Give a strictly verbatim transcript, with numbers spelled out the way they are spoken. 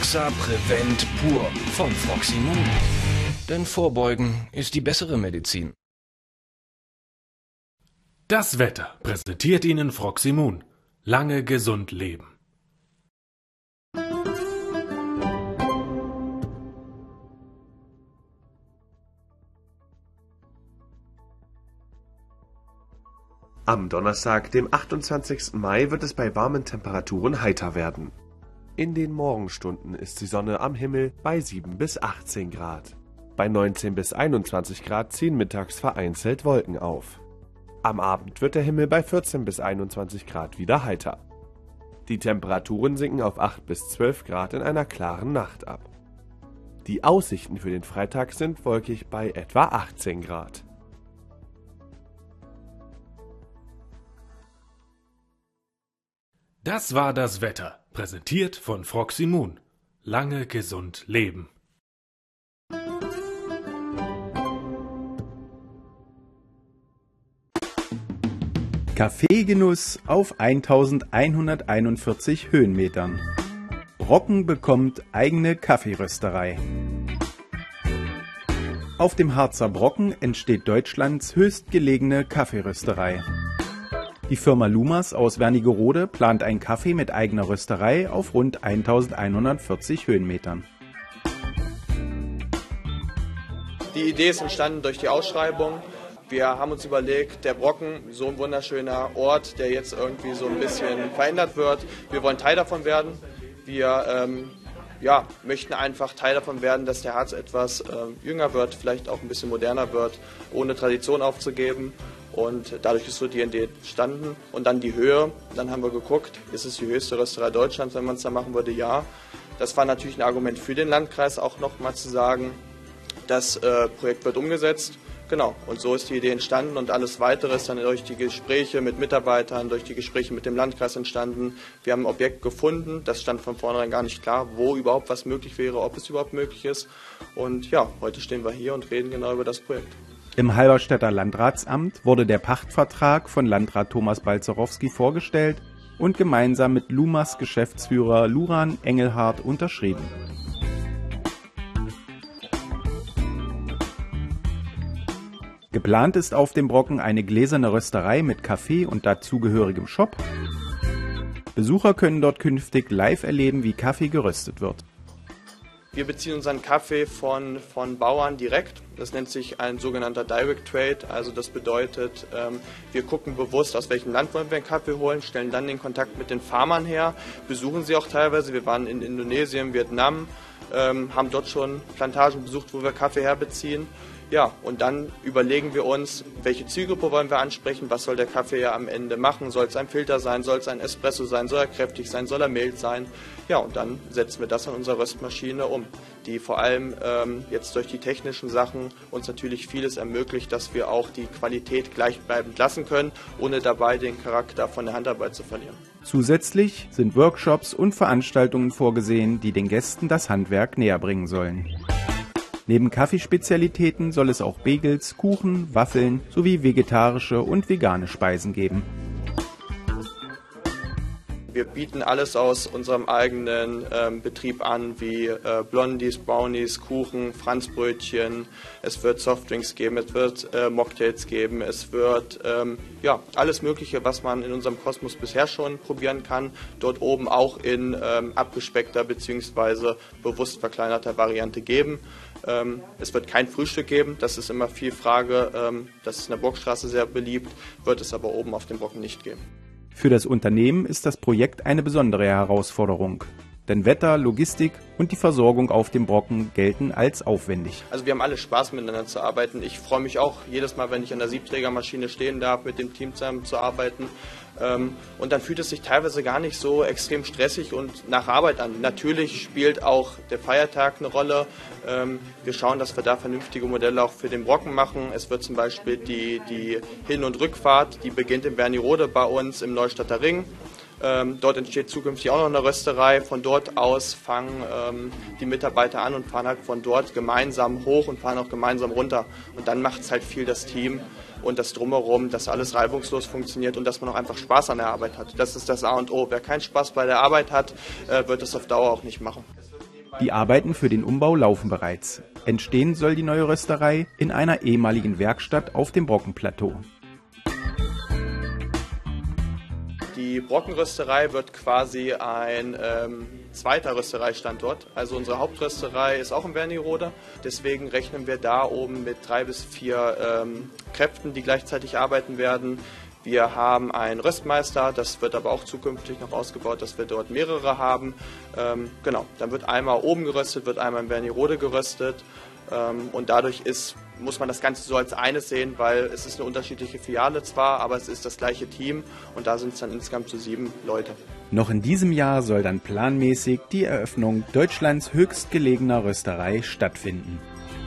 Roxa Prevent Pur von Froximon. Denn Vorbeugen ist die bessere Medizin. Das Wetter präsentiert Ihnen Froximon. Lange gesund leben. Am Donnerstag, dem achtundzwanzigsten Mai, wird es bei warmen Temperaturen heiter werden. In den Morgenstunden ist die Sonne am Himmel bei sieben bis achtzehn Grad. Bei neunzehn bis einundzwanzig Grad ziehen mittags vereinzelt Wolken auf. Am Abend wird der Himmel bei vierzehn bis einundzwanzig Grad wieder heiter. Die Temperaturen sinken auf acht bis zwölf Grad in einer klaren Nacht ab. Die Aussichten für den Freitag sind wolkig bei etwa achtzehn Grad. Das war das Wetter, präsentiert von Froximon. Lange gesund leben. Kaffeegenuss auf eintausendeinhunderteinundvierzig Höhenmetern. Brocken bekommt eigene Kaffeerösterei. Auf dem Harzer Brocken entsteht Deutschlands höchstgelegene Kaffeerösterei. Die Firma Lumas aus Wernigerode plant einen Kaffee mit eigener Rösterei auf rund eintausendeinhundertvierzig Höhenmetern. Die Idee ist entstanden durch die Ausschreibung. Wir haben uns überlegt, der Brocken, so ein wunderschöner Ort, der jetzt irgendwie so ein bisschen verändert wird. Wir wollen Teil davon werden. Wir ähm, ja, möchten einfach Teil davon werden, dass der Harz etwas äh, jünger wird, vielleicht auch ein bisschen moderner wird, ohne Tradition aufzugeben. Und dadurch ist so die Idee entstanden. Und dann die Höhe. Dann haben wir geguckt, ist es die höchste Rösterei Deutschlands, wenn man es da machen würde? Ja. Das war natürlich ein Argument für den Landkreis, auch nochmal zu sagen, das äh, Projekt wird umgesetzt. Genau, und so ist die Idee entstanden und alles Weitere ist dann durch die Gespräche mit Mitarbeitern, durch die Gespräche mit dem Landkreis entstanden. Wir haben ein Objekt gefunden, das stand von vornherein gar nicht klar, wo überhaupt was möglich wäre, ob es überhaupt möglich ist. Und ja, heute stehen wir hier und reden genau über das Projekt. Im Halberstädter Landratsamt wurde der Pachtvertrag von Landrat Thomas Balzerowski vorgestellt und gemeinsam mit Lumas Geschäftsführer Luran Engelhardt unterschrieben. Geplant ist auf dem Brocken eine gläserne Rösterei mit Kaffee und dazugehörigem Shop. Besucher können dort künftig live erleben, wie Kaffee geröstet wird. Wir beziehen unseren Kaffee von, von Bauern direkt. Das nennt sich ein sogenannter Direct Trade. Also das bedeutet, ähm, wir gucken bewusst, aus welchem Land wollen wir den Kaffee holen, stellen dann den Kontakt mit den Farmern her, besuchen sie auch teilweise. Wir waren in Indonesien, Vietnam, ähm, haben dort schon Plantagen besucht, wo wir Kaffee herbeziehen. Ja, und dann überlegen wir uns, welche Zielgruppe wollen wir ansprechen, was soll der Kaffee ja am Ende machen, soll es ein Filter sein, soll es ein Espresso sein, soll er kräftig sein, soll er mild sein. Ja, und dann setzen wir das an unserer Röstmaschine um, die vor allem ähm, jetzt durch die technischen Sachen uns natürlich vieles ermöglicht, dass wir auch die Qualität gleichbleibend lassen können, ohne dabei den Charakter von der Handarbeit zu verlieren. Zusätzlich sind Workshops und Veranstaltungen vorgesehen, die den Gästen das Handwerk näher bringen sollen. Neben Kaffeespezialitäten soll es auch Bagels, Kuchen, Waffeln sowie vegetarische und vegane Speisen geben. Wir bieten alles aus unserem eigenen ähm, Betrieb an, wie äh, Blondies, Brownies, Kuchen, Franzbrötchen. Es wird Softdrinks geben, es wird äh, Mocktails geben, es wird ähm, ja, alles Mögliche, was man in unserem Kosmos bisher schon probieren kann, dort oben auch in ähm, abgespeckter bzw. bewusst verkleinerter Variante geben. Ähm, es wird kein Frühstück geben, das ist immer viel Frage, ähm, das ist in der Burgstraße sehr beliebt, wird es aber oben auf dem Brocken nicht geben. Für das Unternehmen ist das Projekt eine besondere Herausforderung, denn Wetter, Logistik und die Versorgung auf dem Brocken gelten als aufwendig. Also wir haben alle Spaß miteinander zu arbeiten. Ich freue mich auch jedes Mal, wenn ich an der Siebträgermaschine stehen darf, mit dem Team zusammen zu arbeiten. Und dann fühlt es sich teilweise gar nicht so extrem stressig und nach Arbeit an. Natürlich spielt auch der Feiertag eine Rolle. Wir schauen, dass wir da vernünftige Modelle auch für den Brocken machen. Es wird zum Beispiel die, die Hin- und Rückfahrt, die beginnt in Wernigerode bei uns im Neustadter Ring. Ähm, dort entsteht zukünftig auch noch eine Rösterei. Von dort aus fangen ähm, die Mitarbeiter an und fahren halt von dort gemeinsam hoch und fahren auch gemeinsam runter. Und dann macht es halt viel das Team und das Drumherum, dass alles reibungslos funktioniert und dass man auch einfach Spaß an der Arbeit hat. Das ist das A und O. Wer keinen Spaß bei der Arbeit hat, äh, wird es auf Dauer auch nicht machen. Die Arbeiten für den Umbau laufen bereits. Entstehen soll die neue Rösterei in einer ehemaligen Werkstatt auf dem Brockenplateau. Die Brockenrösterei wird quasi ein ähm, zweiter Röstereistandort. Also unsere Hauptrösterei ist auch in Wernigerode. Deswegen rechnen wir da oben mit drei bis vier ähm, Kräften, die gleichzeitig arbeiten werden. Wir haben einen Röstmeister, das wird aber auch zukünftig noch ausgebaut, dass wir dort mehrere haben. Ähm, genau, dann wird einmal oben geröstet, wird einmal in Wernigerode geröstet. Ähm, und dadurch ist, muss man das Ganze so als eines sehen, weil es ist eine unterschiedliche Filiale zwar, aber es ist das gleiche Team und da sind es dann insgesamt so sieben Leute. Noch in diesem Jahr soll dann planmäßig die Eröffnung Deutschlands höchstgelegener Rösterei stattfinden.